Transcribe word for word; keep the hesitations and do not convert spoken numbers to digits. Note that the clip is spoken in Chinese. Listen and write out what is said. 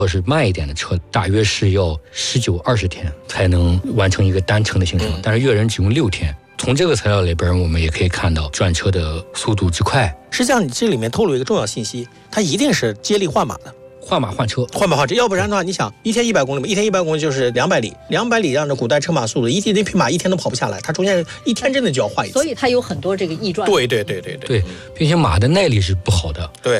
或是慢一点的车，大约是要十九二十天才能完成一个单程的行程，嗯、但是越人只用六天。从这个材料里边，我们也可以看到转车的速度之快。 实际上，你这里面透露一个重要信息，它一定是接力换马的。 换马换车， 换马换车，要不然的话，你想一天一百公里嘛，一天一百公里就是两百里，两百里按照古代车马速度，一那匹马一天都跑不下来，它中间一天真的就要换一次， 所以它有很多这个异传。 对对对对对对，并且马的耐力是不好的。 对。